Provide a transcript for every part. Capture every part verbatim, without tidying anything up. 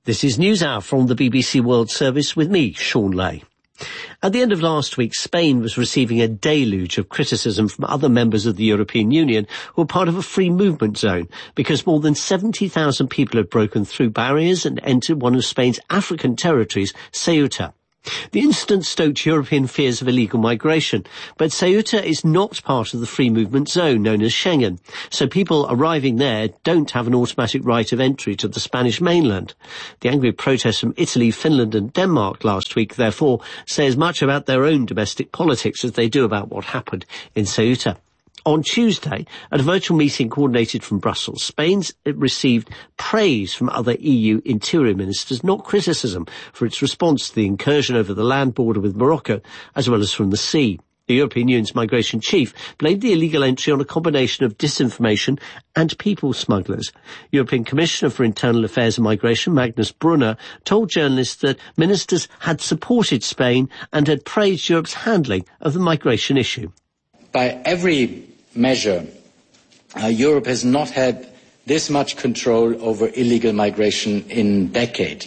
This is NewsHour from the B B C World Service with me, Sean Lay. At the end of last week, Spain was receiving a deluge of criticism from other members of the European Union who were part of a free movement zone because more than seventy thousand people had broken through barriers and entered one of Spain's African territories, Ceuta. The incident stoked European fears of illegal migration, but Ceuta is not part of the free movement zone known as Schengen, so people arriving there don't have an automatic right of entry to the Spanish mainland. The angry protests from Italy, Finland and Denmark last week, therefore, say as much about their own domestic politics as they do about what happened in Ceuta. On Tuesday, at a virtual meeting coordinated from Brussels, Spain received praise from other E U interior ministers, not criticism, for its response to the incursion over the land border with Morocco, as well as from the sea. The European Union's migration chief blamed the illegal entry on a combination of disinformation and people smugglers. European Commissioner for Internal Affairs and Migration, Magnus Brunner, told journalists that ministers had supported Spain and had praised Europe's handling of the migration issue. By every measure, uh, Europe has not had this much control over illegal migration in a decade.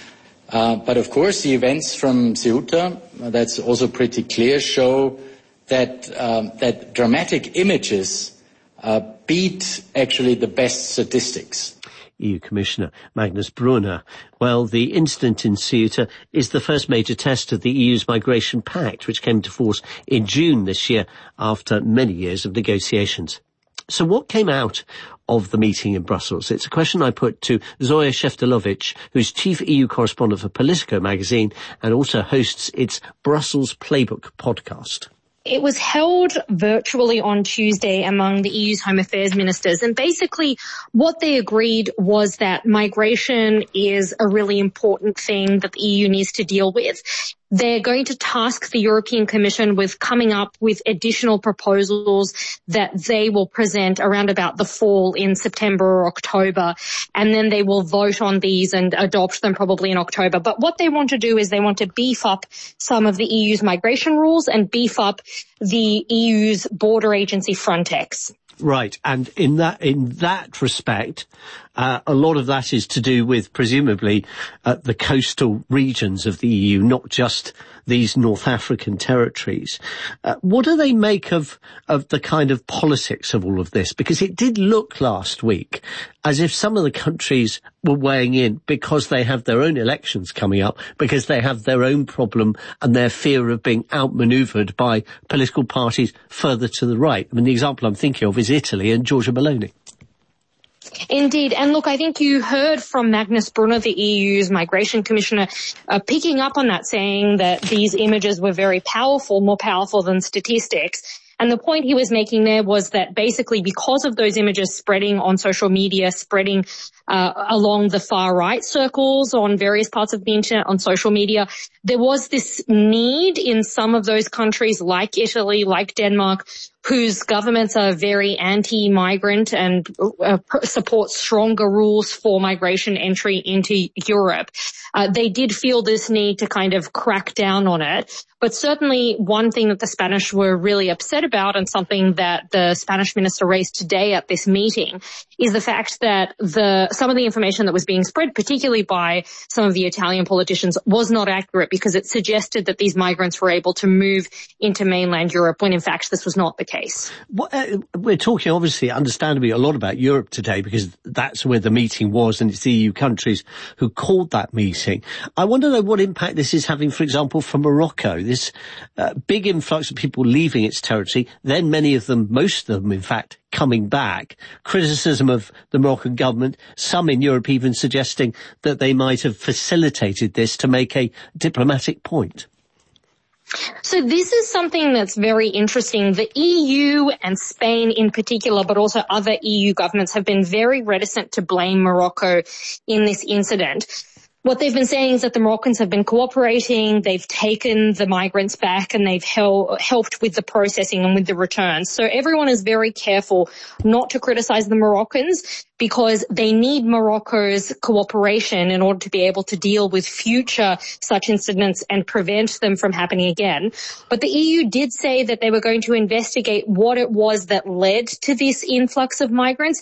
Uh, but of course, the events from Ceuta, uh, that's also pretty clear, show that um, that dramatic images uh, beat actually the best statistics. E U Commissioner Magnus Brunner. Well, the incident in Ceuta is the first major test of the E U's Migration Pact, which came into force in June this year after many years of negotiations. So what came out of the meeting in Brussels? It's a question I put to Zoya Sheftelovic, who's chief E U correspondent for Politico magazine and also hosts its Brussels Playbook podcast. It was held virtually on Tuesday among the E U's Home Affairs ministers, and basically what they agreed was that migration is a really important thing that the E U needs to deal with. They're going to task the European Commission with coming up with additional proposals that they will present around about the fall in September or October, and then they will vote on these and adopt them probably in October. But what they want to do is they want to beef up some of the E U's migration rules and beef up the E U's border agency Frontex. Right, and in that in that respect, uh, a lot of that is to do with, presumably, uh, the coastal regions of the E U, not just these North African territories. Uh, what do they make of of the kind of politics of all of this? Because it did look last week as if some of the countries were weighing in because they have their own elections coming up, because they have their own problem and their fear of being outmanoeuvred by political parties further to the right. I mean, the example I'm thinking of is Italy and Giorgia Meloni. Indeed. And look, I think you heard from Magnus Brunner, the E U's migration commissioner, uh, picking up on that, saying that these images were very powerful, more powerful than statistics. And the point he was making there was that basically because of those images spreading on social media, spreading uh, along the far right circles on various parts of the internet, on social media, there was this need in some of those countries like Italy, like Denmark, whose governments are very anti-migrant and uh, support stronger rules for migration entry into Europe. Uh, they did feel this need to kind of crack down on it. But certainly one thing that the Spanish were really upset about, and something that the Spanish minister raised today at this meeting, is the fact that the some of the information that was being spread, particularly by some of the Italian politicians, was not accurate because it suggested that these migrants were able to move into mainland Europe when in fact this was not the case. Well, uh, we're talking obviously, understandably, a lot about Europe today because that's where the meeting was, and it's the E U countries who called that meeting. I wonder though what impact this is having, for example, for Morocco. This uh, big influx of people leaving its territory, then many of them, most of them in fact, coming back. Criticism of the Moroccan government, some in Europe even suggesting that they might have facilitated this to make a diplomatic point. So this is something that's very interesting. The E U and Spain in particular, but also other E U governments, have been very reticent to blame Morocco in this incident. What they've been saying is that the Moroccans have been cooperating, they've taken the migrants back, and they've hel- helped with the processing and with the returns. So everyone is very careful not to criticize the Moroccans because they need Morocco's cooperation in order to be able to deal with future such incidents and prevent them from happening again. But the E U did say that they were going to investigate what it was that led to this influx of migrants.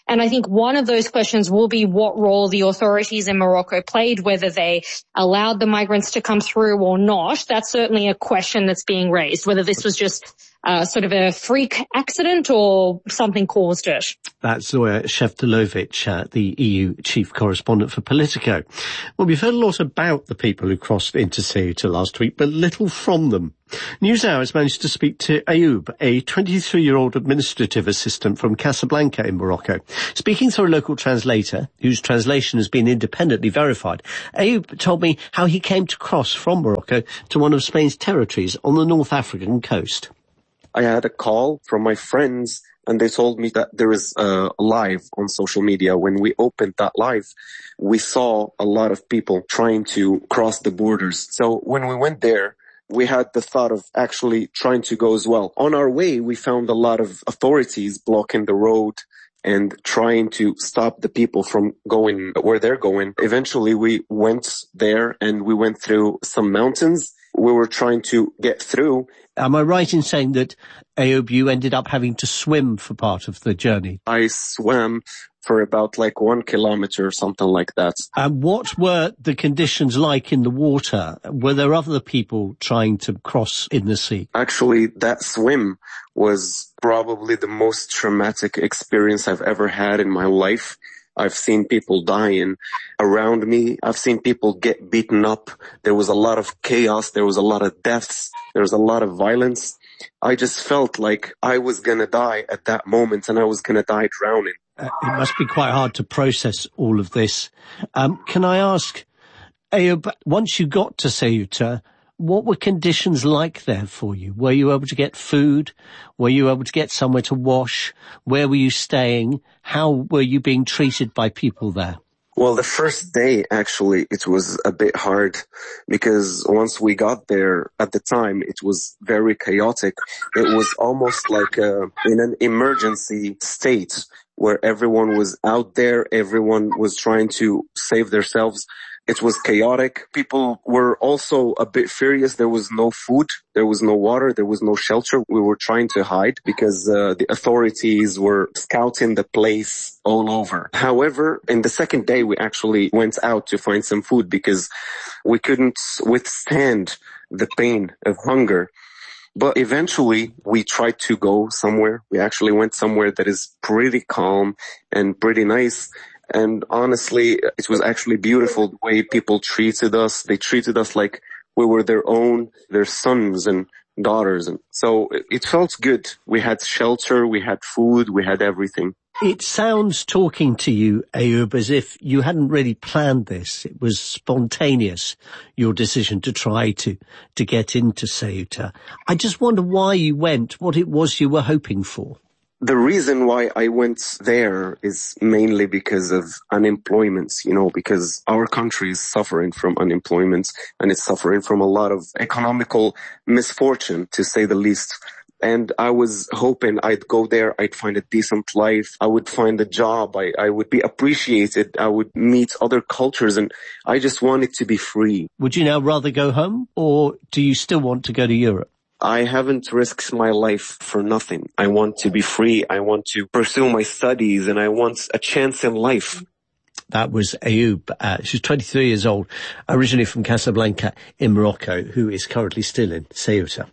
And I think one of those questions will be what role the authorities in Morocco played, whether they allowed the migrants to come through or not. That's certainly a question that's being raised, whether this was just uh, sort of a freak accident or something caused it. That's Zoya Shevdalovich, uh, the E U chief correspondent for Politico. Well, we've heard a lot about the people who crossed into Ceuta last week, but little from them. NewsHour has managed to speak to Ayoub, a twenty-three-year-old administrative assistant from Casablanca in Morocco. Speaking through a local translator, whose translation has been independently verified, Ayoub told me how he came to cross from Morocco to one of Spain's territories on the North African coast. I had a call from my friends, and they told me that there is a live on social media. When we opened that live, we saw a lot of people trying to cross the borders. So when we went there, we had the thought of actually trying to go as well. On our way, we found a lot of authorities blocking the road and trying to stop the people from going where they're going. Eventually, we went there and we went through some mountains. We were trying to get through. Am I right in saying that, Ayoub, you ended up having to swim for part of the journey? I swam for about like one kilometer or something like that. And what were the conditions like in the water? Were there other people trying to cross in the sea? Actually, that swim was probably the most traumatic experience I've ever had in my life. I've seen people dying around me. I've seen people get beaten up. There was a lot of chaos. There was a lot of deaths. There was a lot of violence. I just felt like I was going to die at that moment, and I was going to die drowning. Uh, it must be quite hard to process all of this. Um, can I ask, Ayoub, once you got to Ceuta, what were conditions like there for you? Were you able to get food? Were you able to get somewhere to wash? Where were you staying? How were you being treated by people there? Well, the first day, actually, it was a bit hard because once we got there, at the time, it was very chaotic. It was almost like a, in an emergency state where everyone was out there, everyone was trying to save themselves. It was chaotic. People were also a bit furious. There was no food. There was no water. There was no shelter. We were trying to hide because uh, the authorities were scouting the place all over. However, in the second day, we actually went out to find some food because we couldn't withstand the pain of hunger. But eventually, we tried to go somewhere. We actually went somewhere that is pretty calm and pretty nice. And honestly, it was actually beautiful the way people treated us. They treated us like we were their own, their sons and daughters. And so it felt good. We had shelter, we had food, we had everything. It sounds, talking to you, Ayoub, as if you hadn't really planned this. It was spontaneous, your decision to try to, to get into Ceuta. I just wonder why you went, what it was you were hoping for. The reason why I went there is mainly because of unemployment, you know, because our country is suffering from unemployment and it's suffering from a lot of economical misfortune, to say the least. And I was hoping I'd go there, I'd find a decent life, I would find a job, I, I would be appreciated, I would meet other cultures, and I just wanted to be free. Would you now rather go home, or do you still want to go to Europe? I haven't risked my life for nothing. I want to be free. I want to pursue my studies, and I want a chance in life. That was Ayoub. Uh, she's twenty-three years old, originally from Casablanca in Morocco, who is currently still in Ceuta.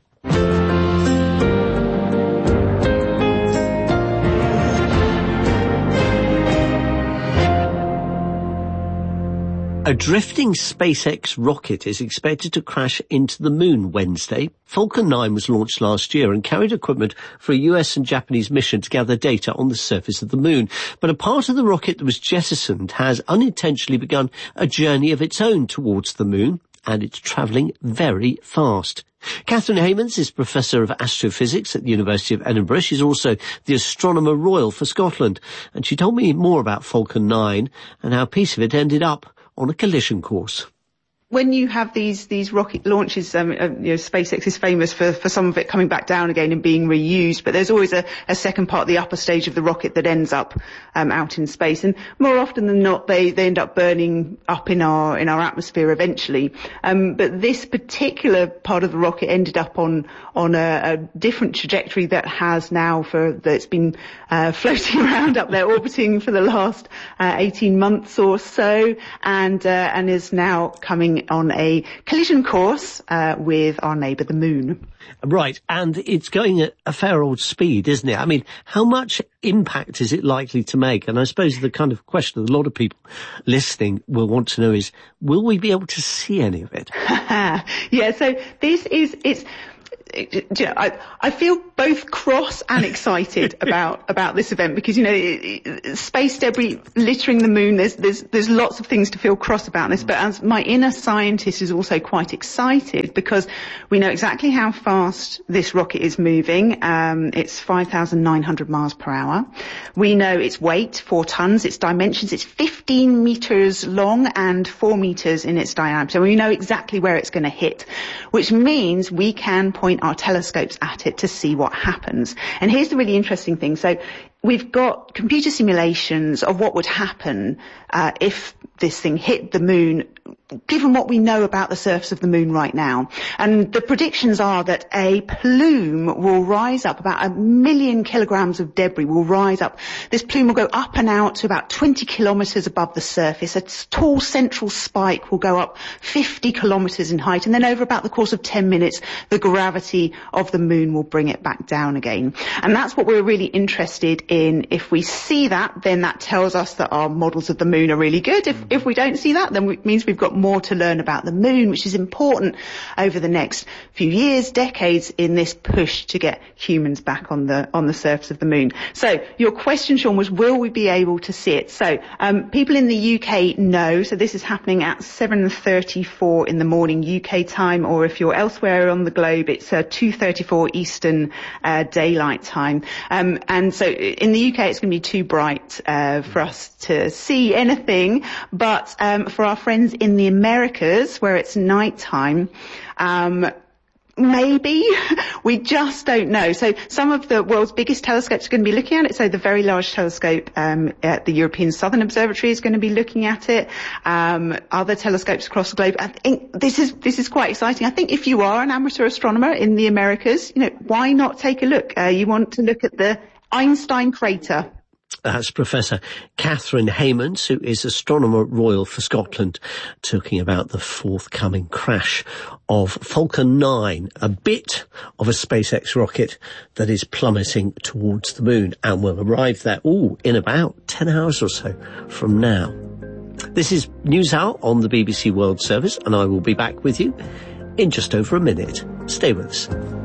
A drifting SpaceX rocket is expected to crash into the moon Wednesday. Falcon nine was launched last year and carried equipment for a U S and Japanese mission to gather data on the surface of the moon. But a part of the rocket that was jettisoned has unintentionally begun a journey of its own towards the moon, and it's travelling very fast. Catherine Haymans is Professor of Astrophysics at the University of Edinburgh. She's also the Astronomer Royal for Scotland, and she told me more about Falcon nine and how a piece of it ended up on a collision course. when you have these these rocket launches, um, uh, you know, SpaceX is famous for, for some of it coming back down again and being reused, but there's always a, a second part, the upper stage of the rocket, that ends up um, out in space. And more often than not, they, they end up burning up in our in our atmosphere eventually. Um, but this particular part of the rocket ended up on on a, a different trajectory that has now for that's been uh, floating around up there, orbiting for the last uh, eighteen months or so, and uh, and is now coming on a collision course uh, with our neighbour, the Moon. Right, and it's going at a fair old speed, isn't it? I mean, how much impact is it likely to make? And I suppose the kind of question that a lot of people listening will want to know is, will we be able to see any of it? Yeah, so this is, it's, you know, I, I feel both cross and excited about, about this event because, you know, it, it, space debris littering the Moon, there's, there's, there's lots of things to feel cross about this, but as my inner scientist is also quite excited because we know exactly how fast this rocket is moving. Um, it's five thousand nine hundred miles per hour. We know its weight, four tons, its dimensions, it's fifteen meters long and four meters in its diameter. So we know exactly where it's going to hit, which means we can point our telescopes at it to see what happens. And here's the really interesting thing. So we've got computer simulations of what would happen uh, if this thing hit the Moon, given what we know about the surface of the Moon right now. And the predictions are that a plume will rise up, about a million kilograms of debris will rise up. This plume will go up and out to about twenty kilometers above the surface. A tall central spike will go up fifty kilometers in height. And then over about the course of ten minutes, the gravity of the Moon will bring it back down again. And that's what we're really interested in. If we see that, then that tells us that our models of the Moon are really good. If, if we don't see that, then it means we've got more to learn about the Moon, which is important over the next few years, decades, in this push to get humans back on the on the surface of the Moon. So your question, Sean, was will we be able to see it? So um, people in the U K know. So this is happening at seven thirty-four in the morning U K time, or if you're elsewhere on the globe, it's uh, two thirty-four Eastern uh, Daylight Time. Um, and so in the U K, it's going to be too bright uh, for us to see anything. But um, for our friends in the Americas, where it's nighttime, um, maybe. We just don't know. So some of the world's biggest telescopes are going to be looking at it. So the Very Large Telescope um, at the European Southern Observatory is going to be looking at it. Um, other telescopes across the globe. I think this is this is quite exciting. I think if you are an amateur astronomer in the Americas, you know, why not take a look? Uh, you want to look at the Einstein crater. That's Professor Catherine Heymans, who is Astronomer Royal for Scotland, talking about the forthcoming crash of Falcon nine, a bit of a SpaceX rocket that is plummeting towards the Moon and will arrive there, ooh, in about ten hours or so from now. This is NewsHour on the B B C World Service, and I will be back with you in just over a minute. Stay with us.